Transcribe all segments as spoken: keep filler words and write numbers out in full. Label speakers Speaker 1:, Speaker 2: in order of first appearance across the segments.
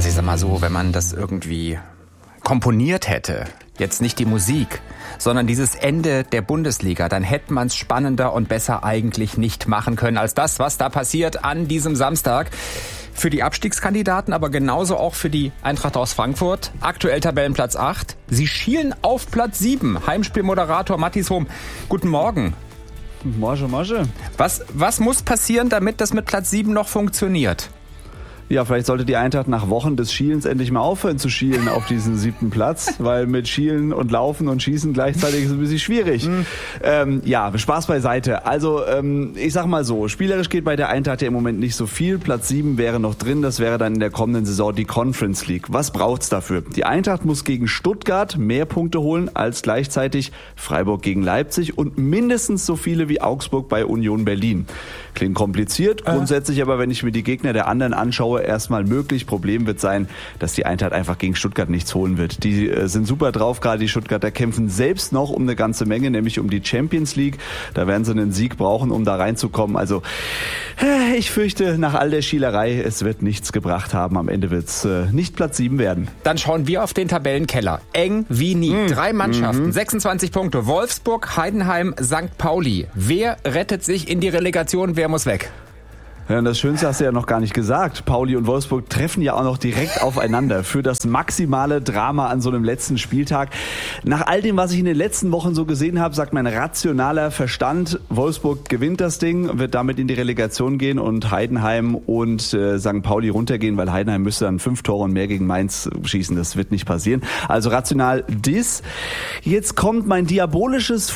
Speaker 1: Also ich sag mal so, wenn man das irgendwie komponiert hätte, jetzt nicht die Musik, sondern dieses Ende der Bundesliga, dann hätte man es spannender und besser eigentlich nicht machen können als das, was da passiert an diesem Samstag. Für die Abstiegskandidaten, aber genauso auch für die Eintracht aus Frankfurt. Aktuell Tabellenplatz acht. Sie schielen auf Platz sieben. Heimspielmoderator Mathis Hohm. Guten Morgen.
Speaker 2: Morgen, morgen.
Speaker 1: Was, was muss passieren, damit das mit Platz sieben noch funktioniert?
Speaker 2: Ja, vielleicht sollte die Eintracht nach Wochen des Schielens endlich mal aufhören zu schielen auf diesen siebten Platz, weil mit Schielen und Laufen und Schießen gleichzeitig ist ein bisschen schwierig. Mhm. Ähm, ja, Spaß beiseite. Also ähm, ich sag mal so, spielerisch geht bei der Eintracht ja im Moment nicht so viel. Platz sieben wäre noch drin, das wäre dann in der kommenden Saison die Conference League. Was braucht's dafür? Die Eintracht muss gegen Stuttgart mehr Punkte holen als gleichzeitig Freiburg gegen Leipzig und mindestens so viele wie Augsburg bei Union Berlin. Klingt kompliziert, grundsätzlich aber, wenn ich mir die Gegner der anderen anschaue, erstmal möglich. Problem wird sein, dass die Eintracht einfach gegen Stuttgart nichts holen wird. Die äh, sind super drauf, gerade die Stuttgarter kämpfen selbst noch um eine ganze Menge, nämlich um die Champions League. Da werden sie einen Sieg brauchen, um da reinzukommen. Also äh, ich fürchte, nach all der Schielerei, es wird nichts gebracht haben. Am Ende wird es äh, nicht Platz sieben werden.
Speaker 1: Dann schauen wir auf den Tabellenkeller. Eng wie nie. Mhm. Drei Mannschaften, mhm. sechsundzwanzig Punkte. Wolfsburg, Heidenheim, Sankt Pauli. Wer rettet sich in die Relegation? Wer muss weg?
Speaker 2: Ja, und das Schönste hast du ja noch gar nicht gesagt. Pauli und Wolfsburg treffen ja auch noch direkt aufeinander für das maximale Drama an so einem letzten Spieltag. Nach all dem, was ich in den letzten Wochen so gesehen habe, sagt mein rationaler Verstand, Wolfsburg gewinnt das Ding, wird damit in die Relegation gehen und Heidenheim und äh, Sankt Pauli runtergehen, weil Heidenheim müsste dann fünf Tore und mehr gegen Mainz schießen. Das wird nicht passieren. Also rational dies. Jetzt kommt mein diabolisches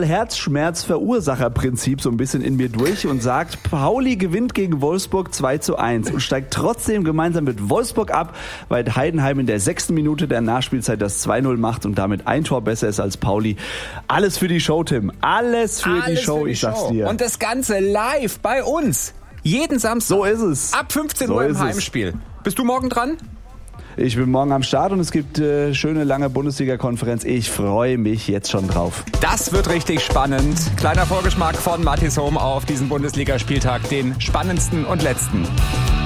Speaker 2: Fußball-Herzschmerz-Verursacherprinzip so ein bisschen in mir durch und sagt, Pauli gewinnt gegen Wolfsburg zwei zu eins und steigt trotzdem gemeinsam mit Wolfsburg ab, weil Heidenheim in der sechsten Minute der Nachspielzeit das zwei null macht und damit ein Tor besser ist als Pauli. Alles für die Show, Tim. Alles für
Speaker 1: Alles
Speaker 2: die Show,
Speaker 1: für die
Speaker 2: ich sag's
Speaker 1: Show.
Speaker 2: dir.
Speaker 1: Und das Ganze live bei uns. Jeden Samstag.
Speaker 2: So ist es.
Speaker 1: Ab fünfzehn
Speaker 2: so
Speaker 1: Uhr im Heimspiel. Bist du morgen dran?
Speaker 2: Ich bin morgen am Start und es gibt äh, schöne lange Bundesliga-Konferenz. Ich freue mich jetzt schon drauf.
Speaker 1: Das wird richtig spannend. Kleiner Vorgeschmack von Mathis Hohm auf diesen Bundesligaspieltag, den spannendsten und letzten.